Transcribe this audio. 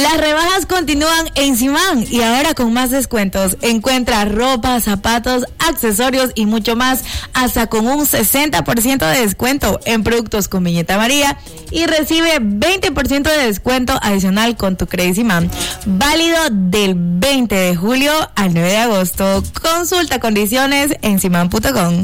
Las rebajas continúan en Simán y ahora con más descuentos. Encuentra ropa, zapatos, accesorios y mucho más, hasta con un 60% de descuento en productos con viñeta María, y recibe 20% de descuento adicional con tu crédito Simán. Válido del 20 de julio al 9 de agosto. Consulta condiciones en simán.com.